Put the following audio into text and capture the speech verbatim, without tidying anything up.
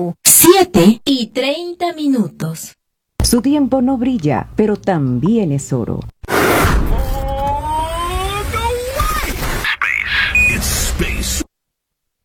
Siete y treinta minutos. Su tiempo no brilla, pero también es oro.